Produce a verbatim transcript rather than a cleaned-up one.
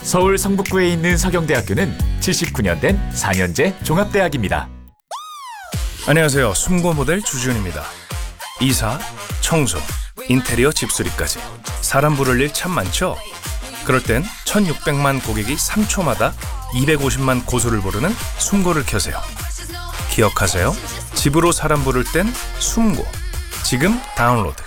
서울 성북구에 있는 서경대학교는 칠십구 년 된 사 년제 종합대학입니다. 안녕하세요. 숨고 모델 주지훈입니다. 이사, 청소, 인테리어 집수리까지 사람 부를 일 참 많죠? 그럴 땐 천육백만 고객이 삼 초마다 이백오십만 고소를 부르는 숨고를 켜세요. 기억하세요. 집으로 사람 부를 땐 숨고. 지금 다운로드.